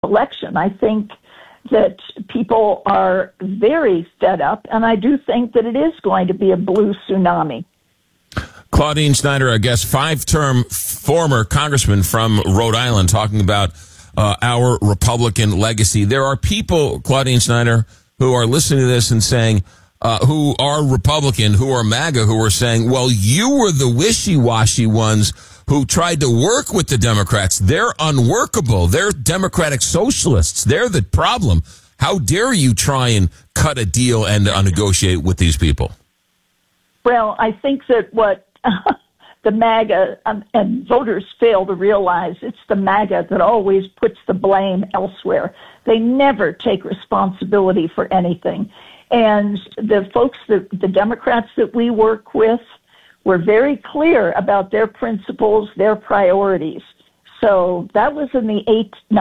election. I think that people are very fed up, and I do think that it is going to be a blue tsunami. Claudine Schneider, I guess, 5-term former congressman from Rhode Island, talking about our Republican legacy. There are people, Claudine Schneider, who are listening to this and saying, who are Republican, who are MAGA, who are saying, well, you were the wishy-washy ones who tried to work with the Democrats. They're unworkable. They're Democratic socialists. They're the problem. How dare you try and cut a deal and negotiate with these people? Well, I think that what the MAGA and voters fail to realize, it's the MAGA that always puts the blame elsewhere. They never take responsibility for anything. And the folks, the Democrats that we work with, were very clear about their principles, their priorities. So that was in the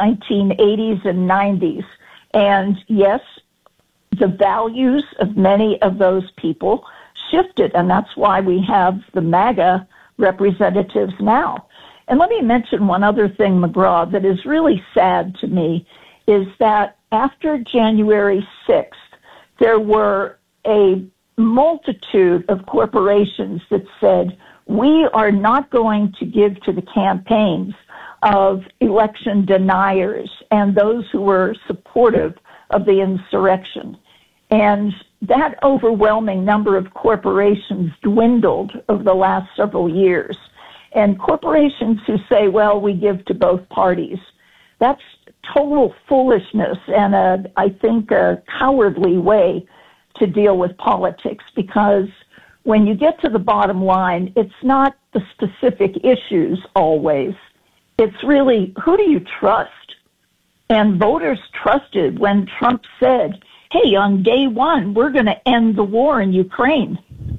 1980s and 90s. And yes, the values of many of those people shifted, and that's why we have the MAGA representatives now. And let me mention one other thing, McGraw, that is really sad to me, is that after January 6th, there were a multitude of corporations that said, we are not going to give to the campaigns of election deniers and those who were supportive of the insurrection. And that overwhelming number of corporations dwindled over the last several years. And corporations who say, well, we give to both parties, that's total foolishness and I think a cowardly way to deal with politics, because when you get to the bottom line, it's not the specific issues always. It's really, who do you trust? And voters trusted when Trump said, hey, on day one, we're going to end the war in Ukraine.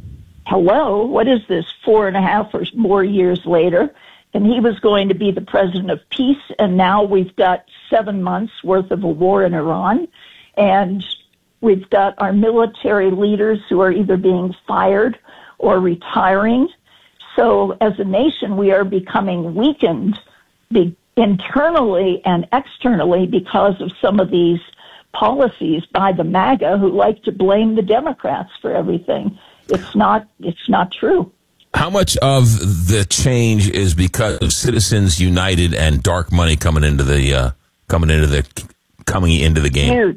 Hello, what is this, 4.5 or more years later? And he was going to be the president of peace, and now we've got 7 months worth of a war in Iran, and we've got our military leaders who are either being fired or retiring. So as a nation, we are becoming weakened internally and externally because of some of these policies by the MAGA who like to blame the Democrats for everything. It's not true. How much of the change is because of Citizens United and dark money coming into the game?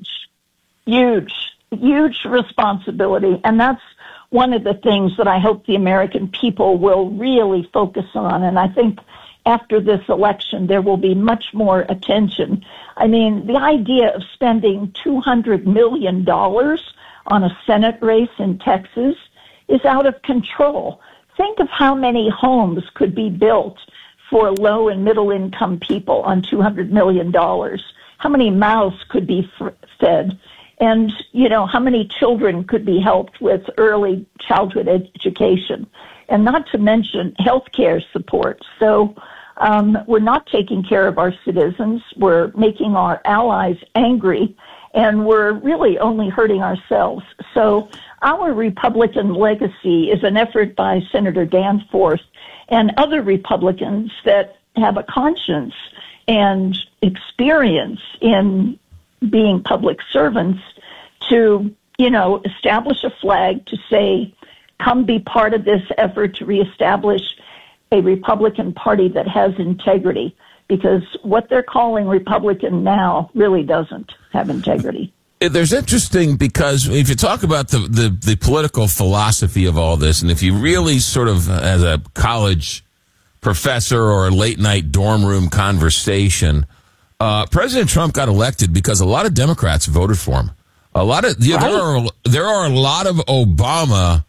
Huge responsibility, and that's one of the things that I hope the American people will really focus on. And I think after this election, there will be much more attention. I mean, the idea of spending $200 million on a Senate race in Texas is out of control. Think of how many homes could be built for low and middle income people on $200 million. How many mouths could be fed? And, how many children could be helped with early childhood education? And not to mention health care support. So we're not taking care of our citizens. We're making our allies angry, and we're really only hurting ourselves. So our Republican legacy is an effort by Senator Danforth and other Republicans that have a conscience and experience in being public servants to, establish a flag to say, come be part of this effort to reestablish a Republican Party that has integrity, because what they're calling Republican now really doesn't have integrity. There's interesting, because if you talk about the political philosophy of all this, and if you really sort of, as a college professor or a late night dorm room conversation, President Trump got elected because a lot of Democrats voted for him. There are a lot of Obama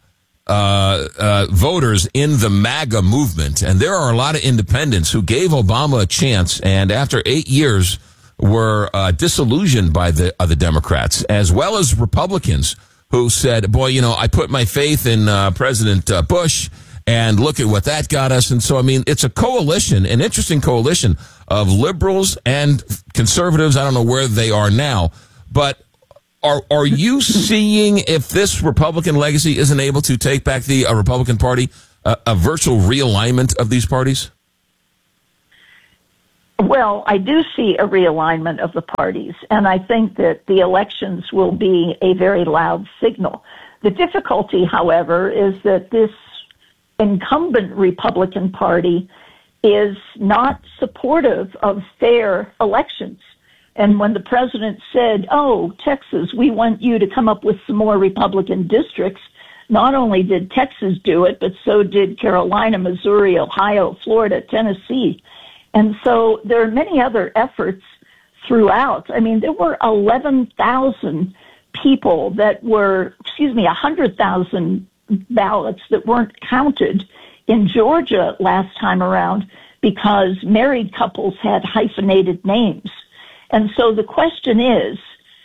voters in the MAGA movement, and there are a lot of independents who gave Obama a chance, and after 8 years were disillusioned by the Democrats, as well as Republicans who said, boy, I put my faith in President Bush, and look at what that got us. And so, it's a coalition, an interesting coalition of liberals and conservatives. I don't know where they are now, but are you seeing, if this Republican legacy isn't able to take back the Republican Party, a virtual realignment of these parties? Well, I do see a realignment of the parties, and I think that the elections will be a very loud signal. The difficulty, however, is that this incumbent Republican Party is not supportive of fair elections. And when the president said, oh, Texas, we want you to come up with some more Republican districts, not only did Texas do it, but so did Carolina, Missouri, Ohio, Florida, Tennessee. And so there are many other efforts throughout. I mean, there were 11,000 people that were, 100,000 ballots that weren't counted in Georgia last time around because married couples had hyphenated names. And so the question is,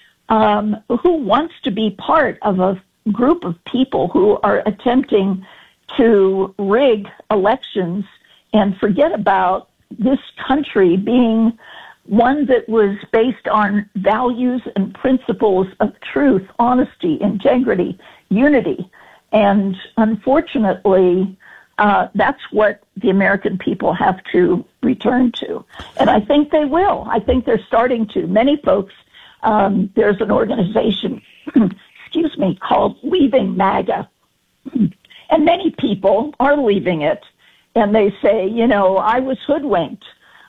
who wants to be part of a group of people who are attempting to rig elections and forget about this country being one that was based on values and principles of truth, honesty, integrity, unity. And unfortunately, that's what the American people have to return to. And I think they will. I think they're starting to. Many folks, there's an organization, called Leaving MAGA. And many people are leaving it. And they say, I was hoodwinked.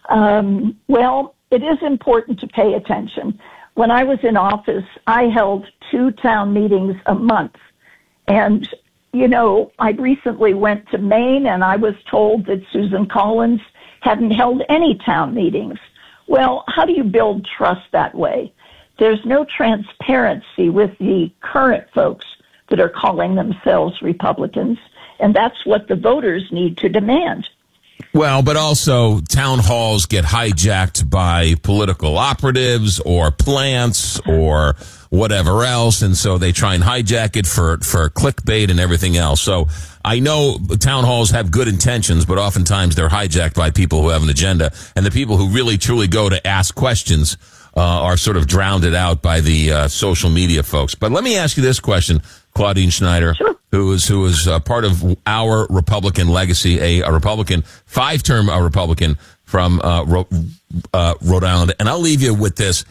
Well, it is important to pay attention. When I was in office, I held 2 town meetings a month. And, I recently went to Maine and I was told that Susan Collins hadn't held any town meetings. Well, how do you build trust that way? There's no transparency with the current folks that are calling themselves Republicans, and that's what the voters need to demand. Well, but also town halls get hijacked by political operatives or plants or whatever else, and so they try and hijack it for clickbait and everything else. So I know town halls have good intentions, but oftentimes they're hijacked by people who have an agenda, and the people who really truly go to ask questions are sort of drowned out by the social media folks. But let me ask you this question, Claudine Schneider, sure, who is part of our Republican legacy, a Republican, 5-term Republican from Rhode Island. And I'll leave you with this.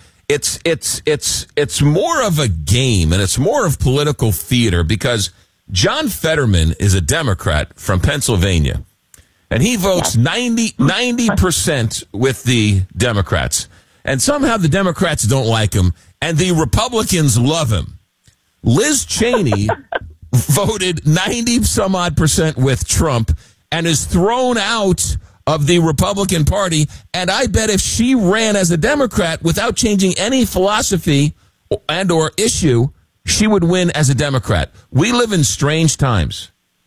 It's more of a game, and it's more of political theater, because John Fetterman is a Democrat from Pennsylvania, and he votes 90% with the Democrats. And somehow the Democrats don't like him, and the Republicans love him. Liz Cheney voted 90-some-odd% with Trump and is thrown out of the Republican Party. And I bet if she ran as a Democrat without changing any philosophy and or issue, she would win as a Democrat. We live in strange times.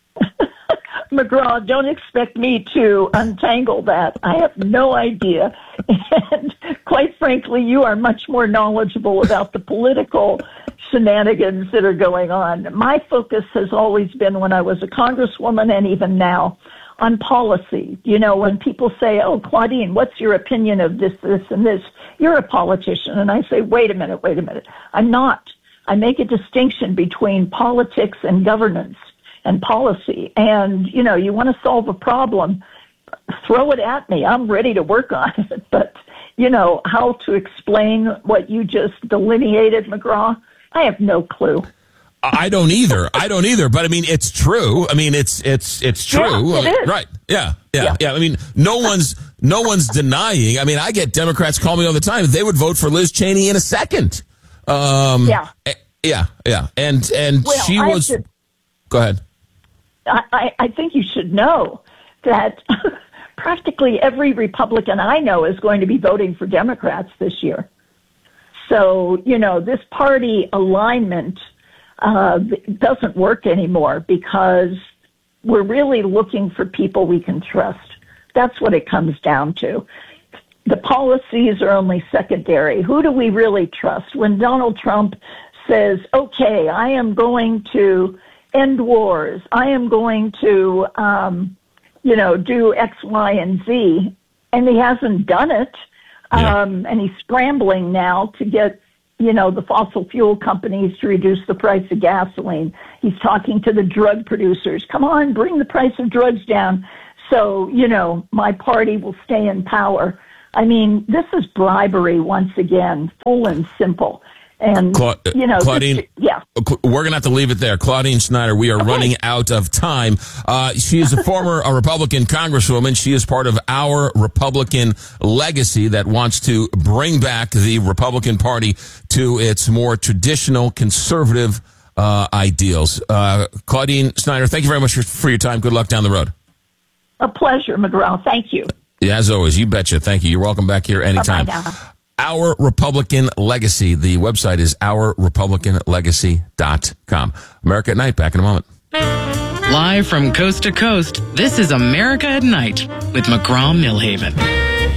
McGraw, don't expect me to untangle that. I have no idea. And quite frankly, you are much more knowledgeable about the political shenanigans that are going on. My focus has always been, when I was a congresswoman and even now, on policy. When people say, oh, Claudine, what's your opinion of this, this, and this? You're a politician. And I say, wait a minute. I'm not. I make a distinction between politics and governance and policy. And, you want to solve a problem, throw it at me. I'm ready to work on it. But, how to explain what you just delineated, McGraw, I have no clue. I don't either. But I mean, it's true. I mean, it's true. Yeah, it is. Right. Yeah. I mean, no one's denying. I mean, I get Democrats call me all the time. They would vote for Liz Cheney in a second. Yeah. And she was. Go ahead. I think you should know that practically every Republican I know is going to be voting for Democrats this year. So, this party alignment doesn't work anymore, because we're really looking for people we can trust. That's what it comes down to. The policies are only secondary. Who do we really trust? When Donald Trump says, okay, I am going to end wars, I am going to, do X, Y, and Z, and he hasn't done it, and he's scrambling now to get, the fossil fuel companies to reduce the price of gasoline. He's talking to the drug producers. Come on, bring the price of drugs down so, my party will stay in power. I mean, this is bribery once again, full and simple. And, Claudine, we're going to have to leave it there. Claudine Snyder, we are running out of time. She is a former Republican congresswoman. She is part of Our Republican Legacy that wants to bring back the Republican Party to its more traditional conservative ideals. Claudine Snyder, thank you very much for your time. Good luck down the road. A pleasure, McGraw. Thank you. Yeah, as always, you betcha. Thank you. You're welcome back here anytime. Bye-bye now. Our Republican Legacy. The website is ourrepublicanlegacy.com. America at Night, back in a moment. Live from coast to coast, this is America at Night with McGraw Millhaven.